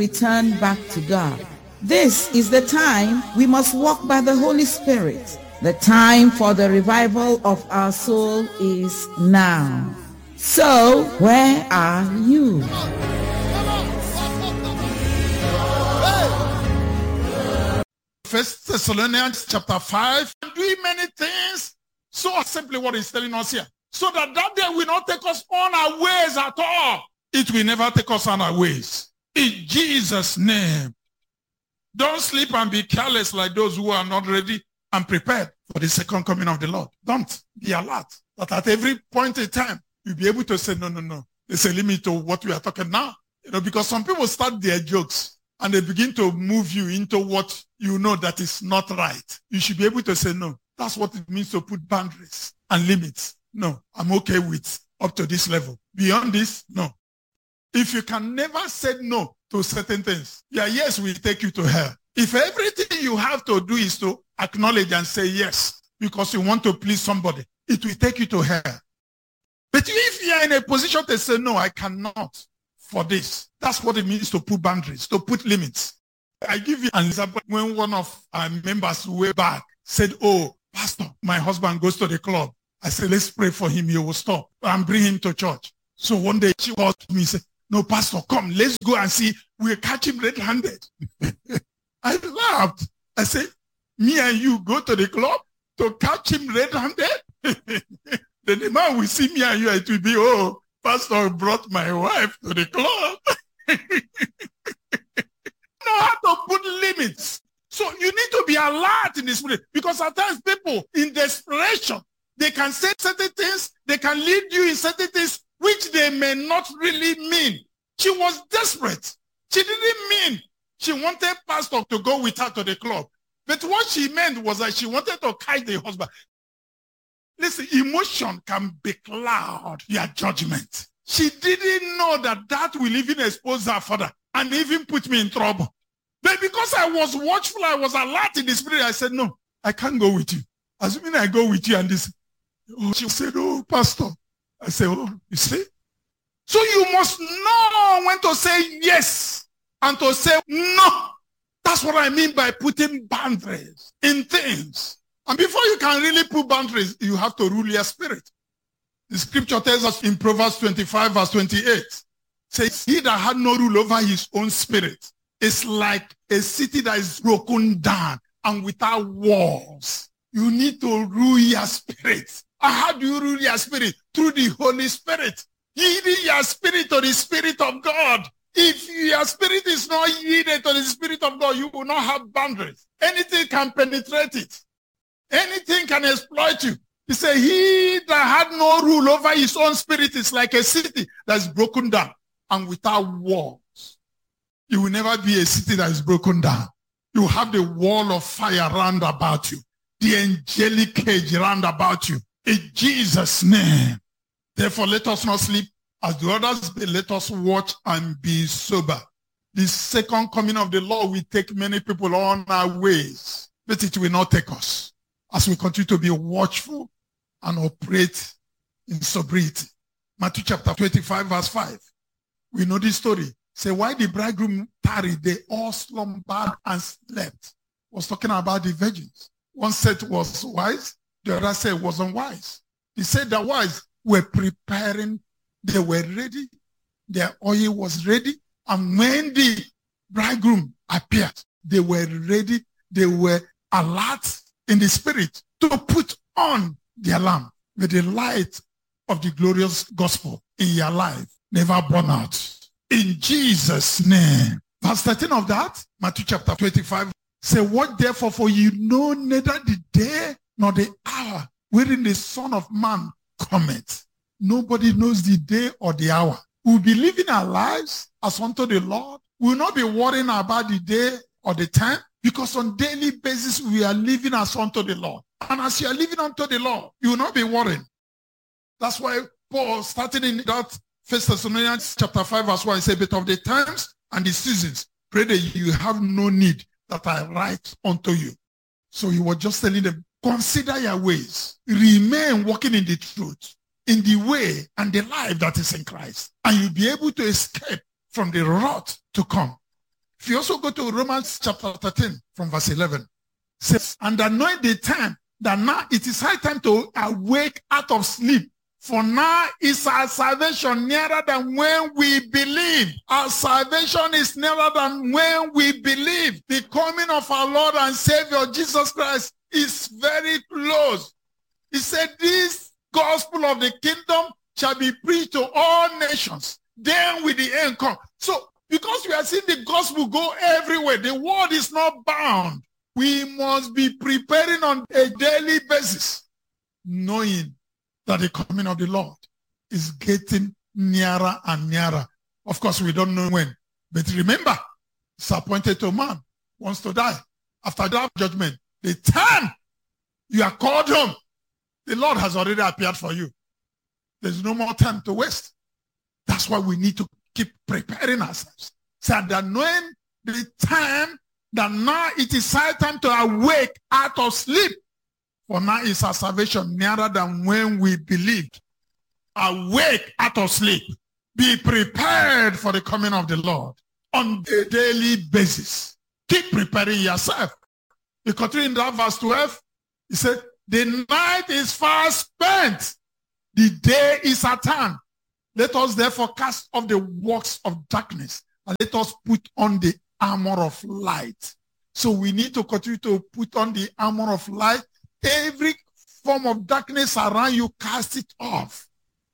return back to God. This is the time we must walk by the Holy Spirit. The time for the revival of our soul is now. So, where are you? First Thessalonians chapter 5, doing many things. So simply what he's telling us here. So that day will not take us on our ways at all. It will never take us on our ways. In Jesus' name. Don't sleep and be careless like those who are not ready and prepared for the second coming of the Lord. Don't be alert. That at every point in time, you'll be able to say, no. There's a limit to what we are talking now. Because some people start their jokes and they begin to move you into what you know that is not right. You should be able to say, no. That's what it means to put boundaries and limits. No, I'm okay with up to this level. Beyond this, no. If you can never say no to certain things, yes will take you to hell. If everything you have to do is to acknowledge and say yes because you want to please somebody, it will take you to hell. But if you are in a position to say, no, I cannot for this, that's what it means to put boundaries, to put limits. I give you an example. When one of our members way back said, oh, Pastor, my husband goes to the club. I said, let's pray for him. He will stop and bring him to church. So one day she called me and said, no, Pastor, come, let's go and see. We'll catch him red-handed. I laughed. I said, me and you go to the club to catch him red-handed? Then the man will see me and you, it will be, oh, Pastor brought my wife to the club. Know how to put limits. So you need to be alert in this spirit, because at times people in desperation, they can say certain things, they can lead you in certain things which they may not really mean. She was desperate. She didn't mean she wanted Pastor to go with her to the club. But what she meant was that she wanted to catch the husband. Listen, emotion can becloud your judgment. She didn't know that will even expose her further and even put me in trouble. But because I was watchful, I was alert in the spirit, I said, no, I can't go with you. Assuming I go with you and this. Oh, she said, oh, Pastor. I said, oh, you see? So you must know when to say yes and to say no. That's what I mean by putting boundaries in things. And before you can really put boundaries, you have to rule your spirit. The scripture tells us in Proverbs 25 verse 28, says, he that had no rule over his own spirit is like a city that is broken down and without walls. You need to rule your spirit. And how do you rule your spirit? Through the Holy Spirit. Yielding your spirit to the Spirit of God. If your spirit is not yielded to the Spirit of God, you will not have boundaries. Anything can penetrate it. Anything can exploit you. He said, he that had no rule over his own spirit is like a city that is broken down and without walls. You will never be a city that is broken down. You have the wall of fire round about you. The angelic cage round about you. In Jesus' name. Therefore, let us not sleep as the others, but let us watch and be sober. The second coming of the Lord will take many people on our ways, but it will not take us as we continue to be watchful and operate in sobriety. Matthew chapter 25 verse 5. We know this story. Say, why the bridegroom tarried, they all slumbered and slept. Was talking about the virgins. One said was wise, the other said was unwise. He said the wise were preparing, they were ready, their oil was ready, and when the bridegroom appeared, they were ready, they were alert in the spirit to put on their lamp. May the light of the glorious gospel in your life never burn out. In Jesus' name. Verse 13 of that, Matthew chapter 25, say, what therefore, for you know neither the day nor the hour wherein the Son of Man cometh. Nobody knows the day or the hour. We'll be living our lives as unto the Lord. We'll not be worrying about the day or the time, because on daily basis we are living as unto the Lord. And as you are living unto the Lord, you will not be worrying. That's why Paul, starting in that 1 Thessalonians chapter 5 verse 1, he said, but of the times and the seasons, pray that you have no need that I write unto you. So he was just telling them, consider your ways. Remain walking in the truth, in the way and the life that is in Christ. And you'll be able to escape from the wrath to come. If you also go to Romans chapter 13 from verse 11, it says, and anoint the time that now it is high time to awake out of sleep. For now is our salvation nearer than when we believe. Our salvation is nearer than when we believe. The coming of our Lord and Savior Jesus Christ is very close. He said, this gospel of the kingdom shall be preached to all nations. Then will the end come. So because we are seeing the gospel go everywhere, the world is not bound. We must be preparing on a daily basis, knowing that the coming of the Lord is getting nearer and nearer. Of course, we don't know when. But remember, it's appointed to man, wants to die. After that judgment, the time you are called home, the Lord has already appeared for you. There's no more time to waste. That's why we need to keep preparing ourselves. So that knowing the time that now it is high time to awake out of sleep. For now is our salvation nearer than when we believed. Awake out of sleep. Be prepared for the coming of the Lord on a daily basis. Keep preparing yourself. You continue in that verse 12. He said, the night is far spent. The day is at hand. Let us therefore cast off the works of darkness and let us put on the armor of light. So we need to continue to put on the armor of light. Every form of darkness around you, cast it off.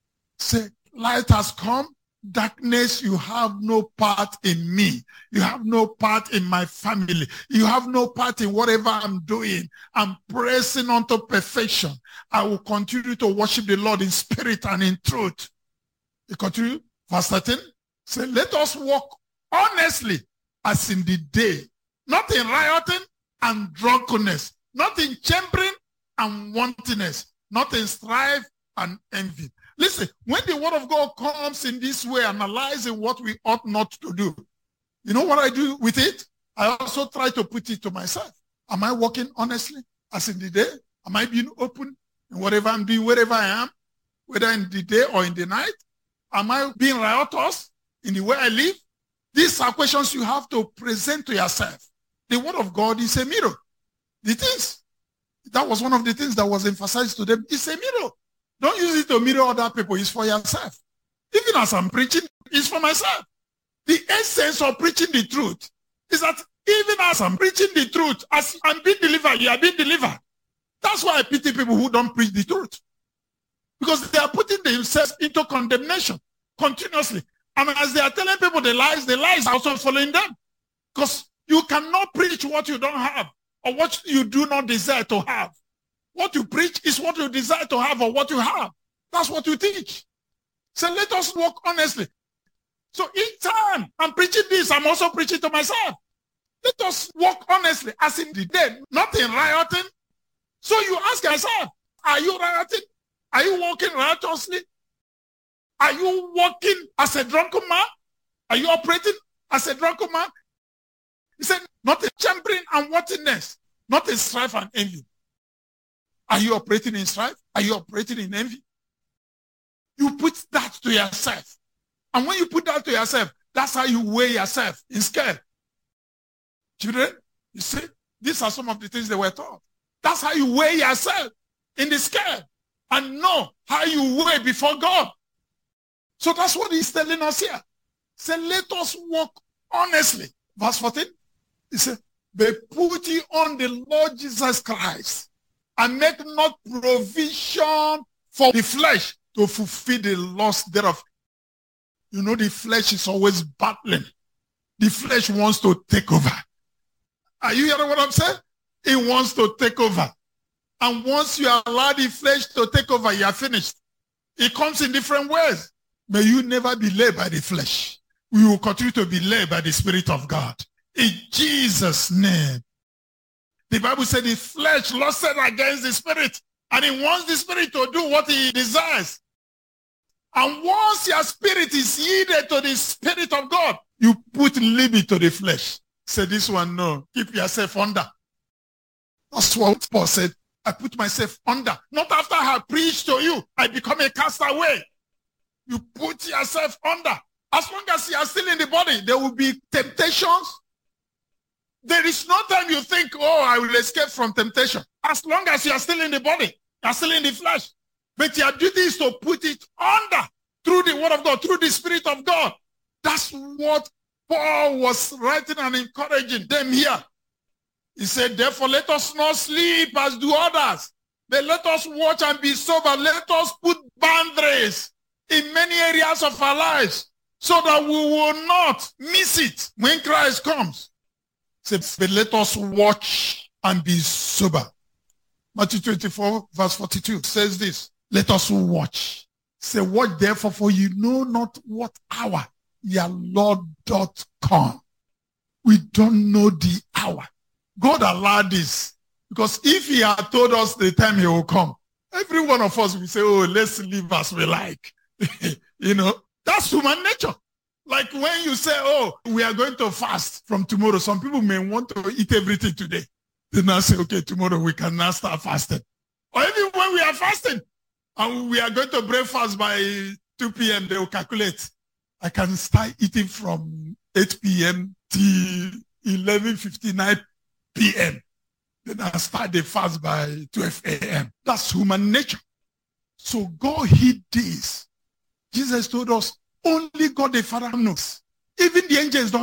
Say, light has come. Darkness, you have no part in me. You have no part in my family. You have no part in whatever I'm doing. I'm pressing on to perfection. I will continue to worship the Lord in spirit and in truth. You continue, verse 13. Say, let us walk honestly as in the day, not in rioting and drunkenness, not in chambering and wantonness, not in strife and envy. Listen, when the word of God comes in this way, analyzing what we ought not to do, you know what I do with it? I also try to put it to myself. Am I walking honestly as in the day? Am I being open in whatever I'm doing, wherever I am, whether in the day or in the night? Am I being riotous in the way I live? These are questions you have to present to yourself. The word of God is a mirror. It is. That was one of the things that was emphasized to them. It's a mirror. Don't use it to mirror other people. It's for yourself. Even as I'm preaching, it's for myself. The essence of preaching the truth is that even as I'm preaching the truth, as I'm being delivered, you are being delivered. That's why I pity people who don't preach the truth. Because they are putting themselves into condemnation continuously. And as they are telling people the lies are also following them. Because you cannot preach what you don't have or what you do not desire to have. What you preach is what you desire to have or what you have. That's what you teach. So let us walk honestly. So each time I'm preaching this, I'm also preaching to myself. Let us walk honestly, as in the day, not in rioting. So you ask yourself, are you rioting? Are you walking riotously? Are you walking as a drunken man? Are you operating as a drunken man? He said, not in chambering and wantonness, not in strife and envy. Are you operating in strife? Are you operating in envy? You put that to yourself. And when you put that to yourself, that's how you weigh yourself in scale. Children, you see, these are some of the things they were taught. That's how you weigh yourself in the scale and know how you weigh before God. So that's what he's telling us here. Say, let us walk honestly. Verse 14, he said, but put ye on the Lord Jesus Christ and make not provision for the flesh to fulfill the lust thereof. You know, the flesh is always battling. The flesh wants to take over. Are you hearing what I'm saying? It wants to take over. And once you allow the flesh to take over, you are finished. It comes in different ways. May you never be led by the flesh. We will continue to be led by the Spirit of God. In Jesus' name. The Bible said the flesh lusted against the Spirit, and it wants the Spirit to do what he desires. And once your spirit is yielded to the Spirit of God, you put limit to the flesh. Say this one, no. Keep yourself under. That's what Paul said. I put myself under. Not after I have preached to you, I become a castaway. You put yourself under. As long as you are still in the body, there will be temptations. There is no time you think, oh, I will escape from temptation. As long as you are still in the body, you are still in the flesh. But your duty is to put it under through the word of God, through the Spirit of God. That's what Paul was writing and encouraging them here. He said, therefore, let us not sleep as do others, but let us watch and be sober. Let us put boundaries in many areas of our lives so that we will not miss it when Christ comes. He said, but let us watch and be sober. Matthew 24, verse 42 says this, let us watch. Say, watch therefore, for you know not what hour your Lord doth come. We don't know the hour. God allowed this because if he had told us the time he will come, every one of us will say, oh, let's live as we like. You know, that's human nature. Like when you say, oh, we are going to fast from tomorrow, some people may want to eat everything today. They now say, okay, tomorrow we can now start fasting. Or even when we are fasting and we are going to breakfast by 2 p.m., they will calculate. I can start eating from 8 p.m. till 11:59 p.m. Then I start the fast by 12 a.m. That's human nature. So God hid this. Jesus told us, only God the Father knows. Even the angels don't